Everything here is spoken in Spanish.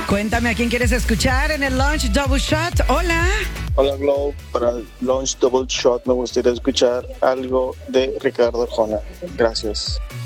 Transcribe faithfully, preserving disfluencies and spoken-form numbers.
Cuéntame a quién quieres escuchar en el Lunch Double Shot. Hola. Hola Glow, para el Lunch Double Shot me gustaría escuchar algo de Ricardo Arjona. Gracias.